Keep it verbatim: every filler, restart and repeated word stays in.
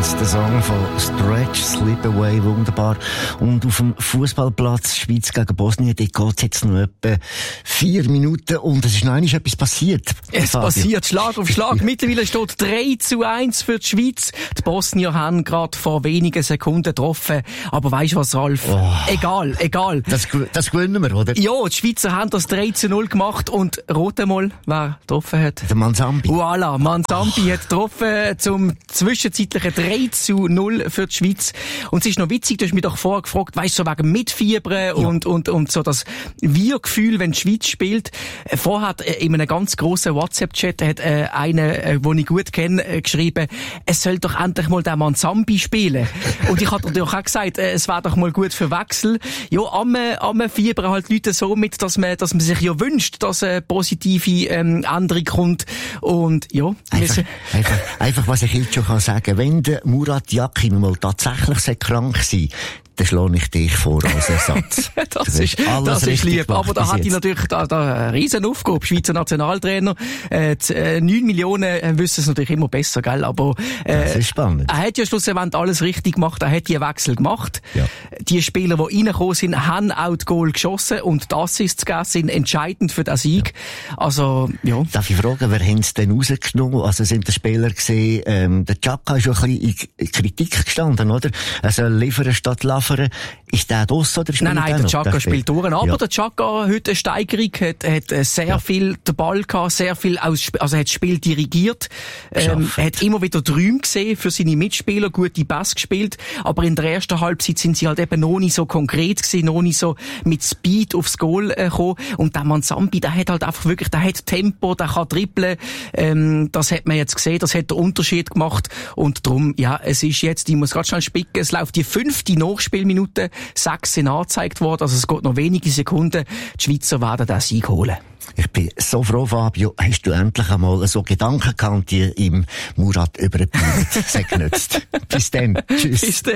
Dance, der Song von Stretch, Slip Away, wunderbar. Und auf dem Fußballplatz Schweiz gegen Bosnien, dort geht es jetzt noch etwa vier Minuten und es ist noch einmal etwas passiert. Es Fabio. passiert Schlag auf Schlag. Mittlerweile steht drei zu eins für die Schweiz. Die Bosnier haben gerade vor wenigen Sekunden getroffen. Aber weisst du was, Ralf? Oh. Egal, egal. Das, das gewinnen wir, oder? Ja, die Schweizer haben das drei zu null gemacht und rote mal, wer getroffen hat. Der Manzambi. Voilà, Manzambi oh. hat getroffen zum zwischenzeitlichen drei zu null für die Schweiz. Und es ist noch witzig, du hast mich doch vorher gefragt, weisst du, so wegen Mitfiebern ja. und, und, und so das Wir-Gefühl, wenn die Schweiz spielt. Vorher hat in einem ganz grossen WhatsApp-Chat hat äh, einer, äh, den ich gut kenne, äh, geschrieben, es soll doch endlich mal der Manzambi spielen. Und ich hatte natürlich auch gesagt, äh, es wäre doch mal gut für Wechsel. Ja, am, am fiebern halt Leute so mit, dass man, dass man sich ja wünscht, dass eine positive ähm, Änderung kommt. Und ja, einfach, einfach, einfach, was ich jetzt schon kann sagen, wenn der Murat Yakin mal tatsächlich sehr krank sein, dann schlage ich dich vor als Ersatz. das, das ist, das ist lieb. Aber da hat ich natürlich da, da eine riesen Aufgabe. Schweizer Nationaltrainer. Äh, äh, neun Millionen äh, wissen es natürlich immer besser, gell? Aber, äh, das ist spannend. Er hat ja schlussendlich alles richtig gemacht. Er hat die Wechsel gemacht. Ja. Die Spieler, die reingekommen sind, haben auch das Goal geschossen. Und das ist sind entscheidend für den Sieg. Ja. Also, ja. Darf ich fragen, wer haben es denn rausgenommen? Also, sind die Spieler gesehen, ähm, der Xhaka ist schon ein bisschen in Kritik gestanden, oder? Er soll liefern statt laufen. Ist der das oder spielt Nein, nein, der Xhaka spielt durch. Aber ja. der Xhaka heute eine Steigerung, hat, hat sehr ja. viel den Ball gehabt, sehr viel aus, also hat das Spiel dirigiert, ähm, hat immer wieder Träume gesehen für seine Mitspieler, gute Pass gespielt, aber in der ersten Halbzeit sind sie halt eben noch nicht so konkret gewesen, noch nicht so mit Speed aufs Goal äh, gekommen. Und der Manzambi, der hat halt einfach wirklich, der hat Tempo, der kann dribbeln, ähm, das hat man jetzt gesehen, das hat den Unterschied gemacht und darum, ja, es ist jetzt, ich muss gerade schnell spicken, es läuft die fünfte Nachspielminute, sechs sind angezeigt worden, also es geht noch wenige Sekunden. Die Schweizer werden den Sieg holen. Ich bin so froh, Fabio, hast du endlich einmal so Gedanken gehabt, die im Murat über den Bild genutzt. Bis dann. Tschüss. Bis dann.